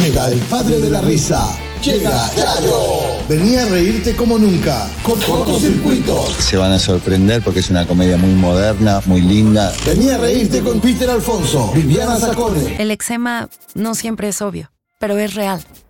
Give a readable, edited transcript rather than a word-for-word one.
Llega el padre de la risa. Llega Yayo. Vení a reírte como nunca. Con Cortocircuito. Se van a sorprender porque es una comedia muy moderna, muy linda. Vení a reírte con Peter Alfonso, Viviana Sacone. El eczema no siempre es obvio, pero es real.